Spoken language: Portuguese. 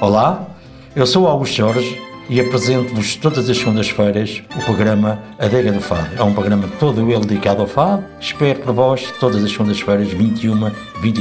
Olá, eu sou o Augusto Jorge e apresento-vos todas as segundas-feiras o programa Adega do Fado. É um programa todo ele dedicado ao fado. Espero por vós todas as segundas-feiras, 21, 20